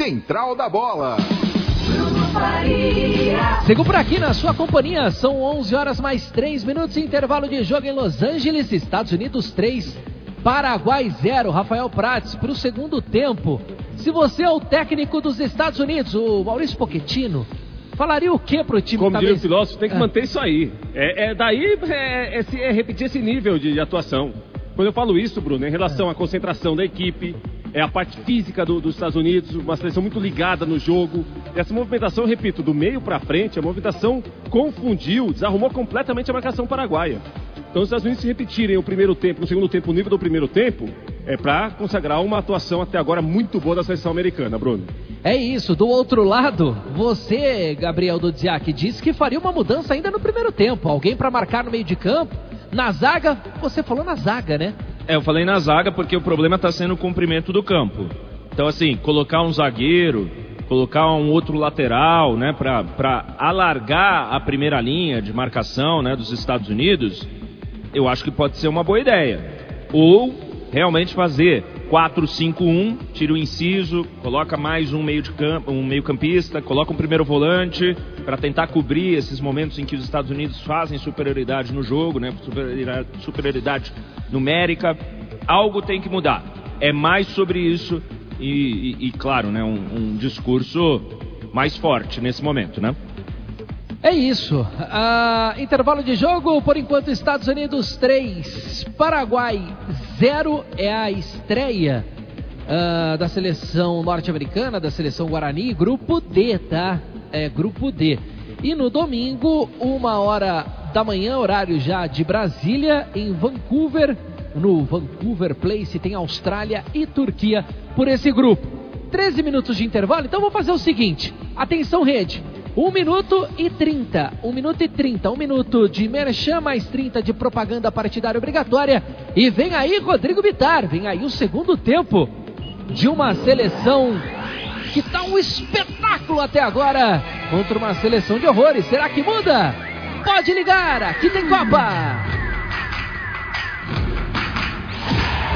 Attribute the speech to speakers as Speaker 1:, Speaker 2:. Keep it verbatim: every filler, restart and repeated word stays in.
Speaker 1: Central da Bola.
Speaker 2: Sigo por aqui na sua companhia, são onze horas mais três minutos, intervalo de jogo em Los Angeles, Estados Unidos três, Paraguai zero. Rafael Prats, para o segundo tempo, se você é o técnico dos Estados Unidos, o Maurício Pochettino, falaria o que pro time?
Speaker 3: Como
Speaker 2: que
Speaker 3: diria
Speaker 2: tá
Speaker 3: o filósofo, tem que
Speaker 2: é.
Speaker 3: manter isso aí. É, é daí é, é, é repetir esse nível de, de atuação. Quando eu falo isso, Bruno, em relação à concentração da equipe, é a parte física do, dos Estados Unidos, uma seleção muito ligada no jogo. E essa movimentação, eu repito, do meio para frente, a movimentação confundiu, desarrumou completamente a marcação paraguaia. Então, os Estados Unidos se repetirem o primeiro tempo, no segundo tempo, o nível do primeiro tempo, é para consagrar uma atuação até agora muito boa da seleção americana, Bruno.
Speaker 2: É isso, do outro lado, você, Gabriel Dudziak, disse que faria uma mudança ainda no primeiro tempo. Alguém para marcar no meio de campo, na zaga, você falou na zaga, né?
Speaker 4: É, eu falei na zaga porque o problema está sendo o comprimento do campo. Então, assim, colocar um zagueiro, colocar um outro lateral, né, para alargar a primeira linha de marcação, né, dos Estados Unidos, eu acho que pode ser uma boa ideia. Ou realmente fazer quatro cinco um, tira o inciso, coloca mais um meio de campo, um meio-campista, coloca um primeiro volante para tentar cobrir esses momentos em que os Estados Unidos fazem superioridade no jogo, né, superioridade, superioridade numérica. Algo tem que mudar. É mais sobre isso e, e, e claro, né, um, um discurso mais forte nesse momento, né?
Speaker 2: É isso. Uh, intervalo de jogo, por enquanto, Estados Unidos três, Paraguai zero. É a estreia uh, da seleção norte-americana, da seleção Guarani, grupo D, tá? É grupo D. E no domingo, uma hora da manhã, horário já de Brasília, em Vancouver, no Vancouver Place, tem Austrália e Turquia por esse grupo. treze minutos de intervalo, então vou fazer o seguinte. Atenção, rede. um minuto e trinta. um minuto e trinta. um minuto de merchan, mais trinta de propaganda partidária obrigatória. E vem aí Rodrigo Bittar. Vem aí o segundo tempo de uma seleção que tá um espetáculo até agora contra uma seleção de horrores. Será que muda? Pode ligar, aqui tem Copa!